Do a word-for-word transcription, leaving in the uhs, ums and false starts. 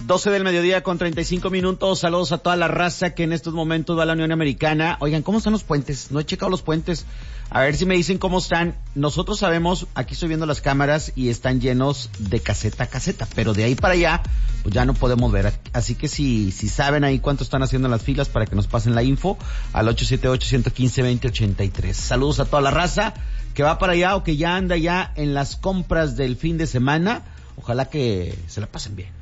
doce del mediodía con treinta y cinco minutos. Saludos a toda la raza que en estos momentos va a la Unión Americana. Oigan, ¿cómo están los puentes? No he checado los puentes. A ver si me dicen cómo están. Nosotros sabemos, aquí estoy viendo las cámaras y están llenos de caseta a caseta, pero de ahí para allá, pues ya no podemos ver. Así que si, si saben ahí cuánto están haciendo las filas para que nos pasen la info al ocho siete ocho, uno uno cinco, dos cero ocho tres. Saludos a toda la raza que va para allá o que ya anda ya en las compras del fin de semana. Ojalá que se la pasen bien.